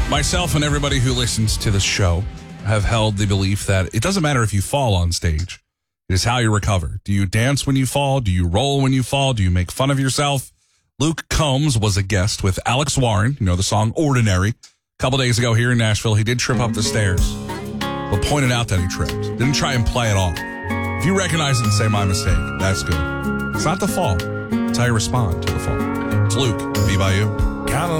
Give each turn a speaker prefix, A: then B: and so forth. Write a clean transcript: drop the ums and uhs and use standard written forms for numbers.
A: Myself and everybody who listens to this show have held the belief that it doesn't matter if you fall on stage. It is how you recover. Do you dance when you fall? Do you roll when you fall? Do you make fun of yourself? Luke Combs was a guest with Alex Warren, the song Ordinary. A couple days ago here in Nashville, he did trip up the stairs, but pointed out that he tripped. Didn't try and play it off. If you recognize it and say, my mistake, that's good. It's not the fall. It's how you respond to the fall. It's Luke, Be By You.